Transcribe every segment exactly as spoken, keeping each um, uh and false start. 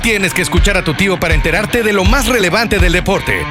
tienes que escuchar a tu tío para enterarte de lo más relevante del deporte.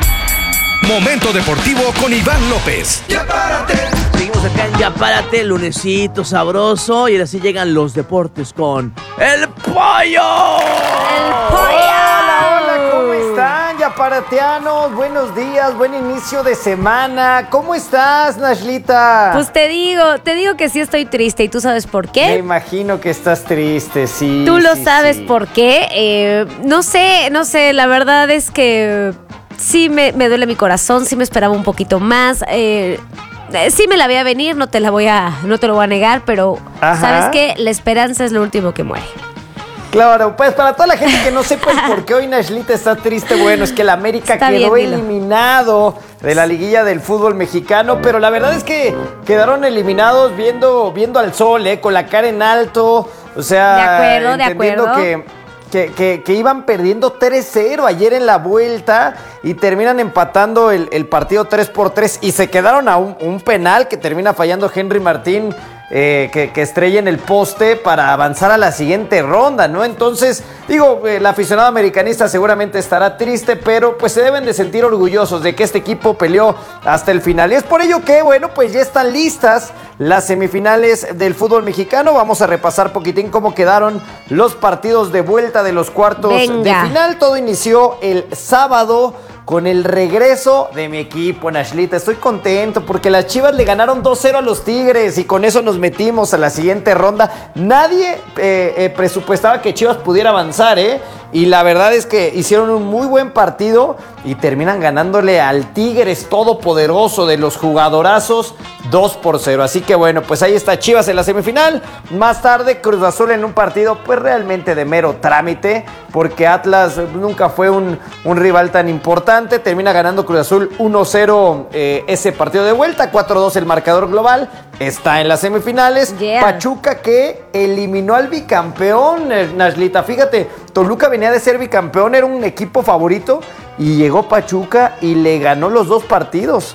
Momento Deportivo con Iván López. ¡Ya párate! Seguimos acá en Ya Párate, lunesito sabroso. Y ahora sí llegan los deportes con ¡El Pollo! ¡El Pollo! Hola, hola, ¿cómo están, yaparateanos? Buenos días, buen inicio de semana. ¿Cómo estás, Nashlita? Pues te digo, te digo que sí estoy triste. ¿Y tú sabes por Me qué? imagino que estás triste, sí. Tú lo sí, sabes sí. por qué. Eh, no sé, no sé, la verdad es que sí me, me duele mi corazón, sí me esperaba un poquito más. Eh, eh, sí me la veía venir, no te la voy a, no te lo voy a negar, pero Ajá. ¿sabes qué? La esperanza es lo último que muere. Claro, pues para toda la gente que no sepa el por qué hoy Nashlita está triste, bueno, es que el América Está quedó bien, dilo. eliminado de la liguilla del fútbol mexicano, pero la verdad es que quedaron eliminados viendo, viendo al sol, ¿eh? Con la cara en alto, o sea, De acuerdo, de entendiendo acuerdo. que... Que, que, que iban perdiendo tres cero ayer en la vuelta y terminan empatando el, el partido tres por tres y se quedaron a un, un penal que termina fallando Henry Martín, eh, que, que estrella en el poste para avanzar a la siguiente ronda, ¿no? Entonces, digo, eh, el aficionado americanista seguramente estará triste, pero pues se deben de sentir orgullosos de que este equipo peleó hasta el final. Y es por ello que, bueno, pues ya están listas las semifinales del fútbol mexicano. Vamos a repasar poquitín cómo quedaron los partidos de vuelta de los cuartos Venga. de final. Todo inició el sábado con el regreso de mi equipo, Nashlita. Estoy contento porque las Chivas le ganaron dos cero a los Tigres y con eso nos metimos a la siguiente ronda. Nadie eh, eh, presupuestaba que Chivas pudiera avanzar, ¿eh? Y la verdad es que hicieron un muy buen partido y terminan ganándole al Tigres todopoderoso de los jugadorazos dos por cero. Así que bueno, pues ahí está Chivas en la semifinal. Más tarde Cruz Azul en un partido pues realmente de mero trámite, porque Atlas nunca fue un, un rival tan importante. Termina ganando Cruz Azul uno cero eh, ese partido de vuelta, cuatro dos el marcador global. Está en las semifinales. Yeah. Pachuca que eliminó al bicampeón, eh, Nashlita. Fíjate, Toluca venía de ser bicampeón, era un equipo favorito y llegó Pachuca y le ganó los dos partidos.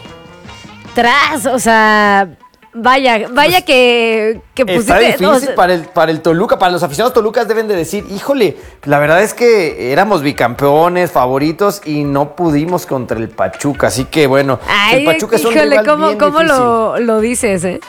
Tras, o sea, vaya, vaya que, que pusiste... Está difícil o sea, para, el, para el Toluca, para los aficionados tolucas deben de decir, híjole, la verdad es que éramos bicampeones, favoritos y no pudimos contra el Pachuca, así que bueno, Ay, el Pachuca es un híjole, rival ¿cómo, bien cómo difícil. lo, lo dices, eh?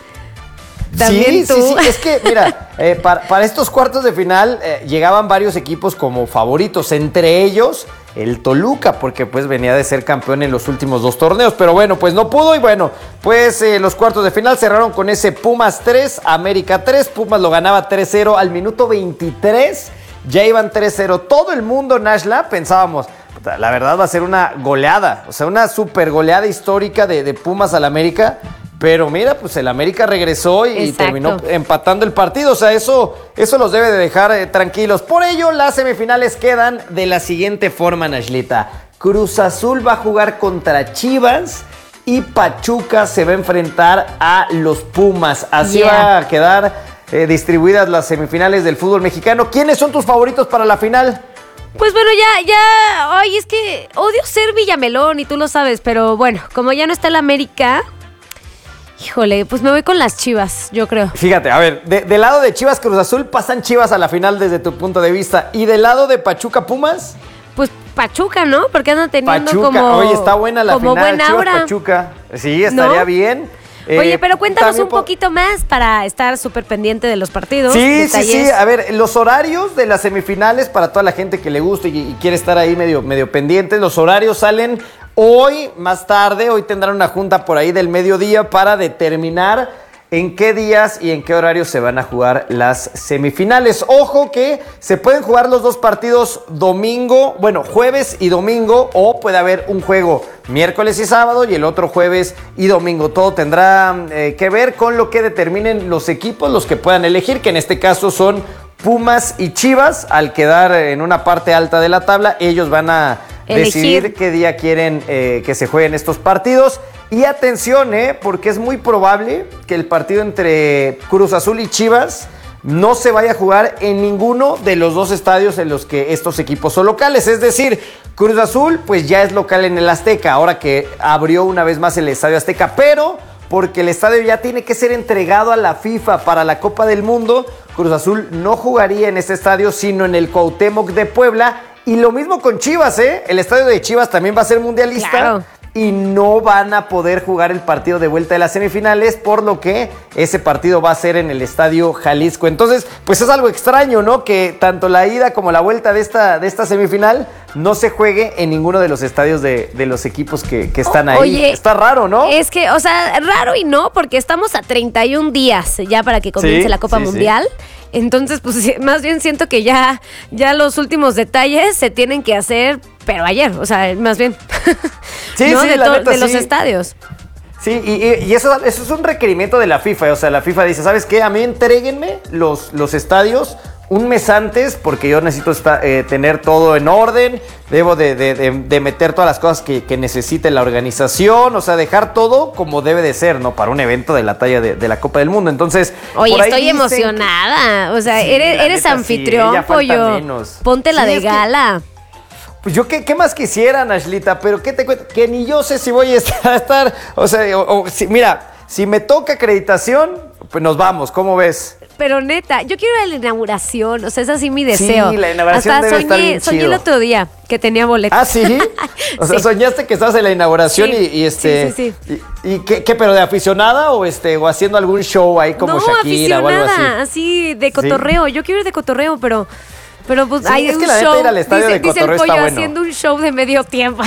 Sí, También tú. sí, sí, es que mira, eh, para, para estos cuartos de final eh, llegaban varios equipos como favoritos, entre ellos el Toluca, porque pues venía de ser campeón en los últimos dos torneos, pero bueno, pues no pudo y bueno, pues eh, los cuartos de final cerraron con ese Pumas tres, América tres, Pumas lo ganaba tres cero al minuto veintitrés, ya iban tres cero, todo el mundo, Nashla, pensábamos, la verdad va a ser una goleada, o sea, una super goleada histórica de, de Pumas al América. Pero mira, pues el América regresó y Exacto. terminó empatando el partido. O sea, eso, eso los debe de dejar eh, tranquilos. Por ello, las semifinales quedan de la siguiente forma, Nashlita. Cruz Azul va a jugar contra Chivas y Pachuca se va a enfrentar a los Pumas. Así Yeah. va a quedar eh, distribuidas las semifinales del fútbol mexicano. ¿Quiénes son tus favoritos para la final? Pues bueno, ya, ya, ay, es que odio ser Villamelón y tú lo sabes, pero bueno, como ya no está el América, híjole, pues me voy con las Chivas, yo creo. Fíjate, a ver, de- del lado de Chivas Cruz Azul pasan Chivas a la final desde tu punto de vista. ¿Y del lado de Pachuca Pumas? Pues Pachuca, ¿no? Porque andan teniendo Pachuca, como... oye, está buena la como final, buena Chivas aura. Pachuca. Sí, estaría ¿No? bien. Oye, Eh, pero cuéntanos también un po- poquito más para estar súper pendiente de los partidos. Sí, sí, detalles. sí. A ver, los horarios de las semifinales para toda la gente que le gusta y, y quiere estar ahí medio, medio pendiente. Los horarios salen hoy, más tarde. Hoy tendrán una junta por ahí del mediodía para determinar en qué días y en qué horarios se van a jugar las semifinales. Ojo que se pueden jugar los dos partidos domingo, bueno, jueves y domingo, o puede haber un juego miércoles y sábado y el otro jueves y domingo. Todo tendrá eh, que ver con lo que determinen los equipos, los que puedan elegir, que en este caso son Pumas y Chivas. Al quedar en una parte alta de la tabla, ellos van a Elegir. decidir qué día quieren eh, que se jueguen estos partidos. Y atención, eh, porque es muy probable que el partido entre Cruz Azul y Chivas no se vaya a jugar en ninguno de los dos estadios en los que estos equipos son locales. Es decir, Cruz Azul pues ya es local en el Azteca, ahora que abrió una vez más el Estadio Azteca, pero porque el estadio ya tiene que ser entregado a la FIFA para la Copa del Mundo, Cruz Azul no jugaría en este estadio, sino en el Cuauhtémoc de Puebla. Y lo mismo con Chivas, ¿eh? El estadio de Chivas también va a ser mundialista. Claro. Y no van a poder jugar el partido de vuelta de las semifinales, por lo que ese partido va a ser en el Estadio Jalisco. Entonces, pues es algo extraño, ¿no? Que tanto la ida como la vuelta de esta, de esta semifinal no se juegue en ninguno de los estadios de, de los equipos que, que están ahí. Oye, está raro, ¿no? Es que, o sea, raro y no, porque estamos a treinta y un días ya para que comience Sí, la Copa sí, Mundial. Sí. Entonces, pues más bien siento que ya, ya los últimos detalles se tienen que hacer, pero ayer, o sea, más bien. Sí, ¿no? sí, de, la to- neta, de los sí. estadios. Sí, y, y- y eso, eso es un requerimiento de la FIFA. O sea, la FIFA dice, ¿sabes qué? A mí entréguenme los, los estadios un mes antes porque yo necesito esta- eh, tener todo en orden. Debo de, de- de- de meter todas las cosas que, que necesite la organización. O sea, dejar todo como debe de ser, ¿no? Para un evento de la talla de, de la Copa del Mundo. Entonces, Oye, por ahí estoy dicen emocionada. O sea, Sí, eres, la eres neta, sí, anfitrión, ya falta pollo. menos. Ponte la Sí, de es que- gala. Pues yo, ¿qué, qué más quisiera, Nashlita? Pero ¿qué te cuento? Que ni yo sé si voy a estar, a estar o sea, o, o si, mira, si me toca acreditación, pues nos vamos, ¿cómo ves? Pero neta, yo quiero ir a la inauguración, o sea, es así mi deseo. Sí, la inauguración Hasta debe soñé, estar bien soñé chido. el otro día que tenía boletos. ¿Ah, sí? O sea, Sí. soñaste que estabas en la inauguración Sí. y, y este... Sí, sí, ¿Y, y qué, qué, pero de aficionada o este o haciendo algún show ahí como no, Shakira o algo así? aficionada, así de cotorreo. Yo quiero ir de cotorreo, pero... Pero pues Sí, hay es un que la neta show, ir al estadio dice, de dice el cotorreo está pollo bueno. haciendo un show de medio tiempo.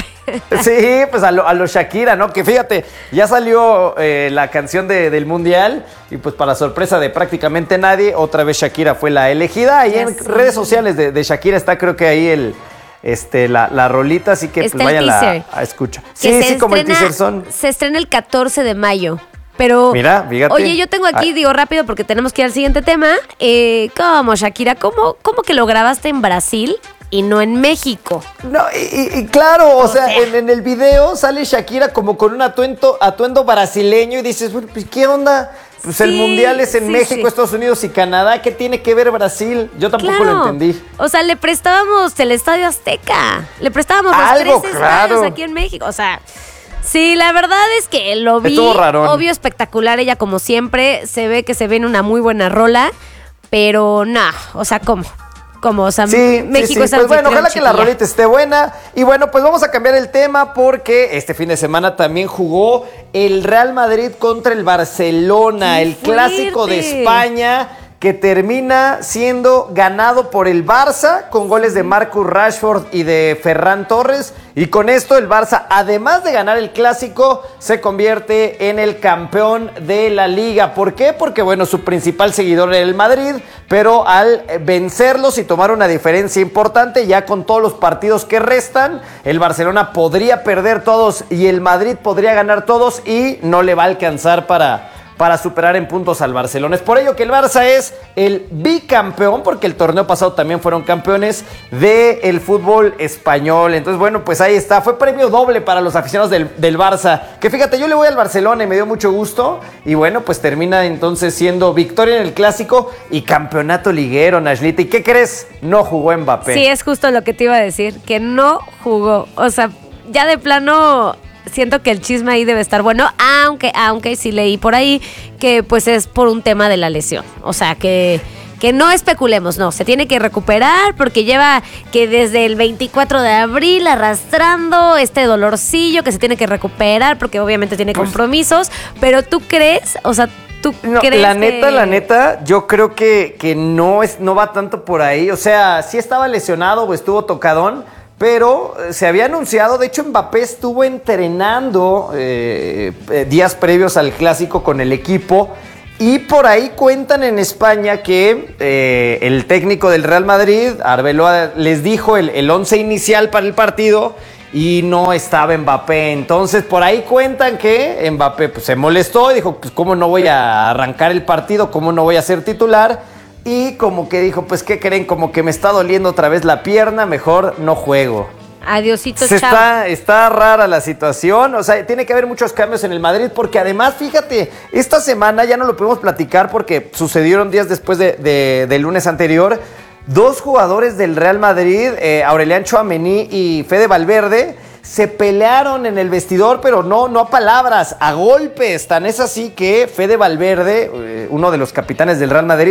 Sí, pues a lo, a lo Shakira, ¿no? Que fíjate, ya salió eh, la canción de- del Mundial y pues para sorpresa de prácticamente nadie, otra vez Shakira fue la elegida. Ahí Ya en sé. redes sociales de, de Shakira está creo que ahí el, este, la, la rolita, así que Está pues el vayan teaser. a, a escuchar. Que Sí, se sí, como el estrena- teaser son. Se estrena el catorce de mayo. Pero, Mira, fíjate. oye, yo tengo aquí, Ay. digo rápido porque tenemos que ir al siguiente tema. Eh, ¿Cómo, Shakira? ¿Cómo, ¿Cómo que lo grabaste en Brasil y no en México? No, y, y- y claro, o, O sea, sea. En, en el video sale Shakira como con un atuendo, atuendo brasileño y dices, bueno, pues ¿qué onda? Pues el Sí, Mundial es en sí, México, sí. Estados Unidos y Canadá. ¿Qué tiene que ver Brasil? Yo tampoco Claro. lo entendí. O sea, le prestábamos el Estadio Azteca. Le prestábamos Algo, los tres claro. estadios aquí en México. O sea, sí, la verdad es que lo vi. Estuvo rarón. Obvio, espectacular. Ella, como siempre, se ve que se viene una muy buena rola. Pero no, o sea, ¿cómo? ¿Cómo? O sea, Sí, México sí, sí. es Pues bueno, anfitrión, ojalá que la chiquilla. rolita esté buena. Y bueno, pues vamos a cambiar el tema porque este fin de semana también jugó el Real Madrid contra el Barcelona, ¡Qué el clásico de fuerte! España, que termina siendo ganado por el Barça con goles de Marcus Rashford y de Ferran Torres. Y con esto el Barça, además de ganar el clásico, se convierte en el campeón de la liga. ¿Por qué? Porque bueno, su principal seguidor era el Madrid, pero al vencerlos y tomar una diferencia importante, ya con todos los partidos que restan, el Barcelona podría perder todos y el Madrid podría ganar todos y no le va a alcanzar para... para superar en puntos al Barcelona. Es por ello que el Barça es el bicampeón, porque el torneo pasado también fueron campeones del fútbol español. Entonces, bueno, pues ahí está. Fue premio doble para los aficionados del, del Barça. Que fíjate, yo le voy al Barcelona y me dio mucho gusto. Y bueno, pues termina entonces siendo victoria en el Clásico y campeonato liguero, Nashlita. ¿Y qué crees? No jugó Mbappé. Sí, es justo lo que te iba a decir, que no jugó. O sea, ya de plano siento que el chisme ahí debe estar bueno, aunque, aunque sí leí por ahí que pues es por un tema de la lesión. O sea, que, que no especulemos, no, se tiene que recuperar porque lleva que desde el veinticuatro de abril arrastrando este dolorcillo que se tiene que recuperar porque obviamente tiene Pues- compromisos, pero tú crees, o sea, tú No, crees la neta, que- la neta, yo creo que, que no, es, no va tanto por ahí. O sea, sí estaba lesionado o estuvo tocadón, pero eh, se había anunciado, de hecho Mbappé estuvo entrenando eh, eh, días previos al clásico con el equipo y por ahí cuentan en España que eh, el técnico del Real Madrid, Arbeloa, les dijo el, el once inicial para el partido y no estaba Mbappé. Entonces por ahí cuentan que Mbappé pues, se molestó y dijo, pues cómo no voy a arrancar el partido, cómo no voy a ser titular. Y como que dijo, pues, ¿qué creen? Como que me está doliendo otra vez la pierna, mejor no juego. Adiosito, Se chao. está, está rara la situación, o sea, tiene que haber muchos cambios en el Madrid, porque además, fíjate, esta semana ya no lo podemos platicar porque sucedieron días después de, de- del lunes anterior, dos jugadores del Real Madrid, eh, Aurelian Tchouaméni y Fede Valverde, se pelearon en el vestidor, pero no, no a palabras, a golpes. Tan es así que Fede Valverde, eh, uno de los capitanes del Real Madrid,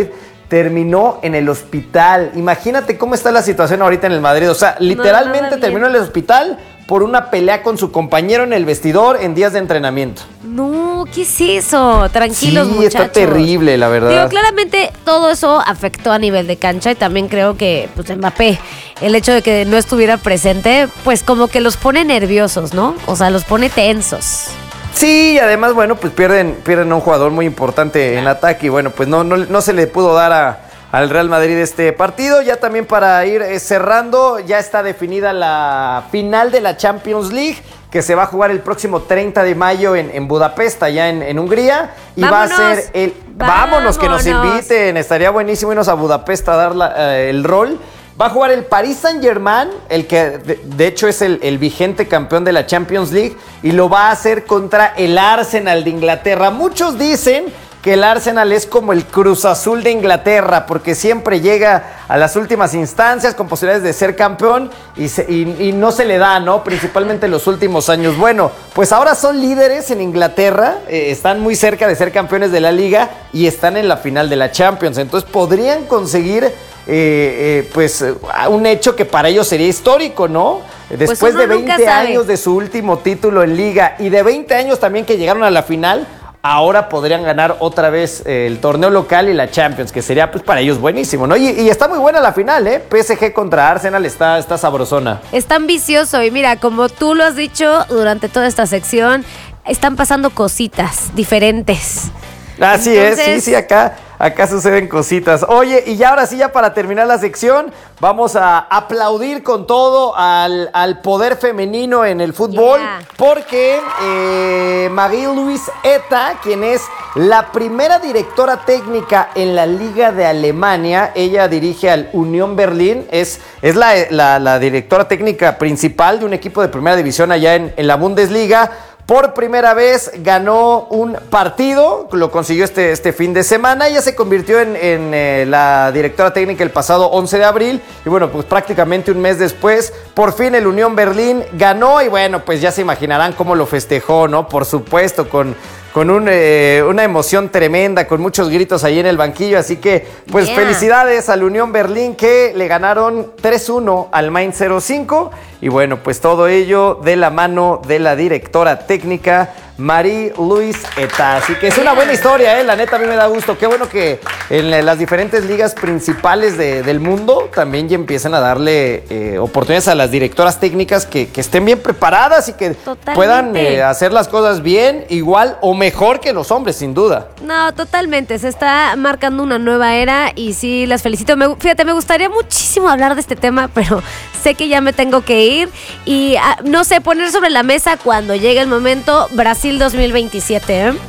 terminó en el hospital. Imagínate cómo está la situación ahorita en el Madrid. O sea, literalmente no, no, terminó en el hospital por una pelea con su compañero en el vestidor en días de entrenamiento. No, ¿qué es eso? Tranquilos, sí, muchachos. Está terrible, la verdad. Digo, claramente todo eso afectó a nivel de cancha y también creo que pues Mbappé, el hecho de que no estuviera presente, pues como que los pone nerviosos, ¿no? O sea, los pone tensos. Sí, y además, bueno, pues pierden, pierden a un jugador muy importante en ataque y bueno, pues no, no, no se le pudo dar a, al Real Madrid este partido. Ya también para ir eh, cerrando, ya está definida la final de la Champions League, que se va a jugar el próximo treinta de mayo en, en Budapest, allá en, en Hungría. Y ¡Vámonos! Va a ser el... Vámonos, ¡Vámonos! que nos inviten. Estaría buenísimo irnos a Budapest a dar la, eh, el rol. Va a jugar el Paris Saint-Germain, el que de, de hecho es el, el vigente campeón de la Champions League, y lo va a hacer contra el Arsenal de Inglaterra. Muchos dicen que el Arsenal es como el Cruz Azul de Inglaterra, porque siempre llega a las últimas instancias con posibilidades de ser campeón y, se, y, y no se le da, ¿no? Principalmente en los últimos años. Bueno, pues ahora son líderes en Inglaterra, eh, están muy cerca de ser campeones de la Liga y están en la final de la Champions. Entonces podrían conseguir eh, eh, pues un hecho que para ellos sería histórico, ¿no? Después pues de veinte años de su último título en Liga y de veinte años también que llegaron a la final, ahora podrían ganar otra vez eh, el torneo local y la Champions, que sería pues para ellos buenísimo, ¿no? Y, y está muy buena la final, ¿eh? P S G contra Arsenal está, está sabrosona. Está ambicioso y mira, como tú lo has dicho durante toda esta sección, están pasando cositas diferentes. Así Entonces... es, sí, sí, acá, acá suceden cositas. Oye, y ya ahora sí, ya para terminar la sección, vamos a aplaudir con todo al, al poder femenino en el fútbol, Yeah. porque eh, Marie-Louise Eta, quien es la primera directora técnica en la Liga de Alemania, ella dirige al Unión Berlín, es, es la, la, la directora técnica principal de un equipo de primera división allá en, en la Bundesliga. Por primera vez ganó un partido, lo consiguió este, este fin de semana. Ella se convirtió en, en eh, la directora técnica el pasado once de abril. Y bueno, pues prácticamente un mes después, por fin el Unión Berlín ganó. Y bueno, pues ya se imaginarán cómo lo festejó, ¿no? Por supuesto, con, con un, eh, una emoción tremenda, con muchos gritos ahí en el banquillo. Así que, pues Yeah. felicidades al Unión Berlín, que le ganaron tres uno al Mainz cero cinco. Y bueno, pues todo ello de la mano de la directora técnica Marie-Louise Eta. Así que es una buena historia, ¿eh? La neta, a mí me da gusto. Qué bueno que en las diferentes ligas principales de, del mundo también ya empiezan a darle eh, oportunidades a las directoras técnicas que, que estén bien preparadas y que Totalmente. puedan eh, hacer las cosas bien, igual o mejor que los hombres, sin duda. No, totalmente. Se está marcando una nueva era y sí, las felicito. Me, fíjate, me gustaría muchísimo hablar de este tema, pero sé que ya me tengo que ir. Y ah, no sé, poner sobre la mesa cuando llegue el momento Brasil dos mil veintisiete, ¿eh?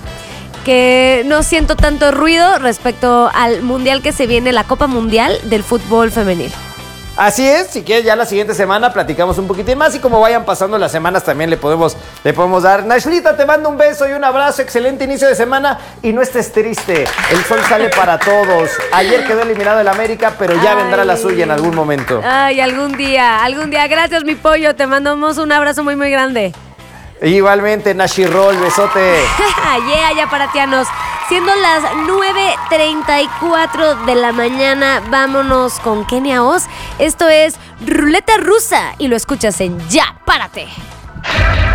Que no siento tanto ruido respecto al mundial que se viene, la Copa Mundial del Fútbol Femenil. Así es, si quieres ya la siguiente semana platicamos un poquitín más y como vayan pasando las semanas también le podemos, le podemos dar. Nashlita, te mando un beso y un abrazo, excelente inicio de semana y no estés triste, el sol sale para todos. Ayer quedó eliminado el América, pero ya Ay. vendrá la suya en algún momento. Ay, algún día, algún día. Gracias, mi pollo. Te mandamos un abrazo muy, muy grande. Igualmente, Nashirol, besote. Yeah, ya paratianos. Siendo las nueve treinta y cuatro de la mañana, vámonos con Kenia Oz. Esto es Ruleta Rusa y lo escuchas en Ya Párate.